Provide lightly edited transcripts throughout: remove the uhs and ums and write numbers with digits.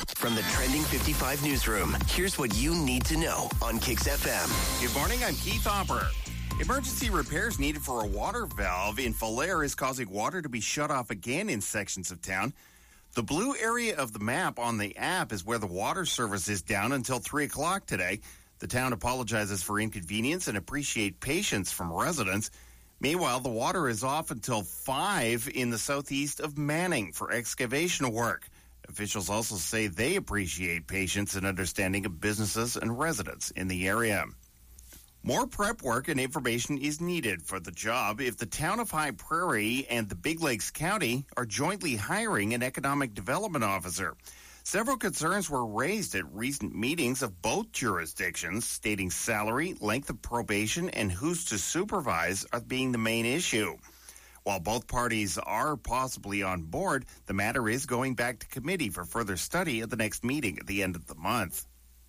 From the Trending 55 newsroom, here's what you need to know on Kix FM. Good morning, I'm Keith Hopper. Emergency repairs needed for a water valve in Falher is causing water to be shut off again in sections of town. The blue area of the map on the app is where the water service is down until 3 o'clock today. The town apologizes for inconvenience and appreciate patience from residents. Meanwhile, the water is off until 5 in the southeast of Manning for excavation work. Officials also say they appreciate patience and understanding of businesses and residents in the area. More prep work and information is needed for the job if the town of High Prairie and the Big Lakes County are jointly hiring an economic development officer. Several concerns were raised at recent meetings of both jurisdictions, stating salary, length of probation, and who's to supervise are being the main issue. While both parties are possibly on board, the matter is going back to committee for further study at the next meeting at the end of the month.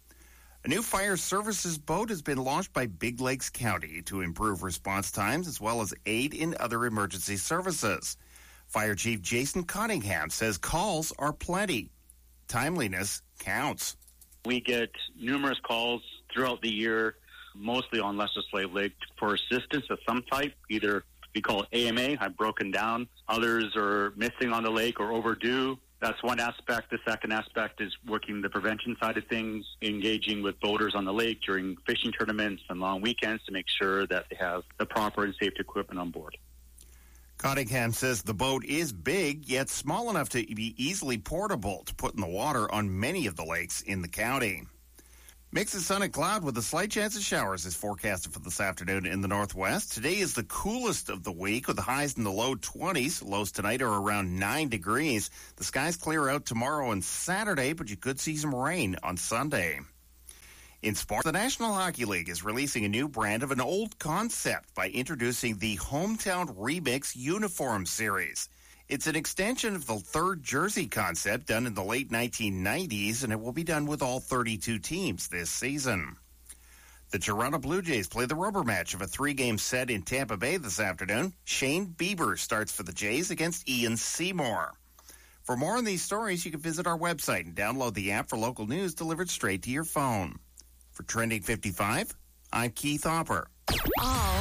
A new fire services boat has been launched by Big Lakes County to improve response times as well as aid in other emergency services. Fire Chief Jason Cunningham says calls are plenty. Timeliness counts. We get numerous calls throughout the year, mostly on Lesser Slave Lake, for assistance of some type. Either we call it AMA, I've broken down. Others are missing on the lake or overdue. That's one aspect. The second aspect is working the prevention side of things, engaging with boaters on the lake during fishing tournaments and long weekends to make sure that they have the proper and safe equipment on board. Cunningham says the boat is big, yet small enough to be easily portable to put in the water on many of the lakes in the county. Mix of sun and cloud with a slight chance of showers is forecasted for this afternoon in the northwest. Today is the coolest of the week with the highs in the low 20s. Lows tonight are around 9 degrees. The skies clear out tomorrow and Saturday, but you could see some rain on Sunday. In sports, the National Hockey League is releasing a new brand of an old concept by introducing the Hometown Remix Uniform Series. It's an extension of the third jersey concept done in the late 1990s, and it will be done with all 32 teams this season. The Toronto Blue Jays play the rubber match of a 3-game set in Tampa Bay this afternoon. Shane Bieber starts for the Jays against Ian Seymour. For more on these stories, you can visit our website and download the app for local news delivered straight to your phone. For Trending 55, I'm Keith Hopper.